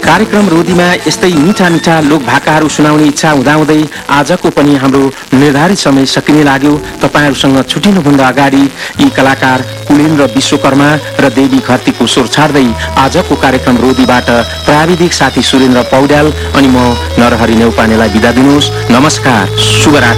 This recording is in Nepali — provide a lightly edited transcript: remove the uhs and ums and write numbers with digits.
कार्यक्रम रोदीमा यस्तै मीठा मीठा लोक भाकाहरू सुनाउने इच्छा हुँदाहुँदै आजको पनि हाम्रो निर्धारित समय सकिने लाग्यो। तपाईहरूसँग छुटिनुभन्दा अगाडि यी कलाकार कुलेन्द्र विश्वकर्मा र देवी घरतीको स्वर छाड्दै आजको कार्यक्रम रोदीबाट प्राविधिक साथी सुरेन्द्र पौड्याल अनि म नरहरि नेउपानेलाई बिदा दिनुहोस्। नमस्कार, शुभरात्रि।